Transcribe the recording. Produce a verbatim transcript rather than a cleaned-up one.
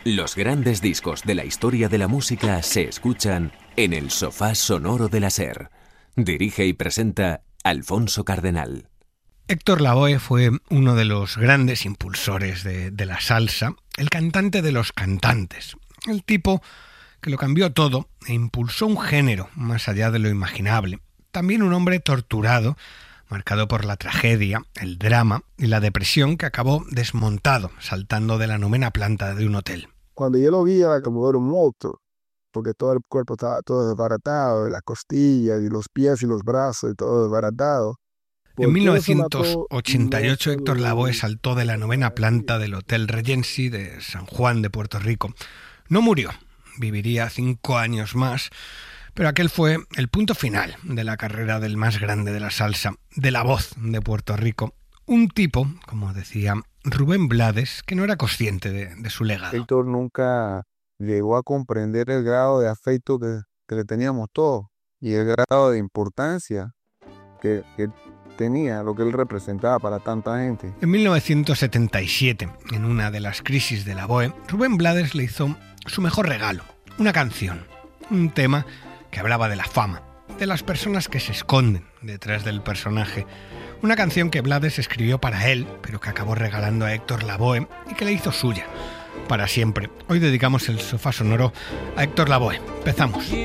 Los grandes discos de la historia de la música se escuchan en el sofá sonoro de la SER. Dirige y presenta Alfonso Cardenal. Héctor Lavoe fue uno de los grandes impulsores de, de la salsa, el cantante de los cantantes, el tipo que lo cambió todo e impulsó un género más allá de lo imaginable. También un hombre torturado, marcado por la tragedia, el drama y la depresión, que acabó desmontado, saltando de la novena planta de un hotel. Cuando yo lo vi era como ver un monstruo, porque todo el cuerpo estaba todo desbaratado, las costillas y los pies y los brazos y todo desbaratado. En mil novecientos ochenta y ocho Héctor Lavoe saltó de la novena planta del Hotel Regency de San Juan de Puerto Rico. No murió, viviría cinco años más, pero aquel fue el punto final de la carrera del más grande de la salsa, de la voz de Puerto Rico. Un tipo, como decía Rubén Blades, que no era consciente de, de su legado. Héctor nunca llegó a comprender el grado de afecto que, que le teníamos todos y el grado de importancia que, que tenía, lo que él representaba para tanta gente. En mil novecientos setenta y siete, en una de las crisis de Lavoe, Rubén Blades le hizo su mejor regalo, una canción, un tema que hablaba de la fama, de las personas que se esconden detrás del personaje. Una canción que Blades escribió para él, pero que acabó regalando a Héctor Lavoe y que le hizo suya para siempre. Hoy dedicamos el sofá sonoro a Héctor Lavoe. Empezamos.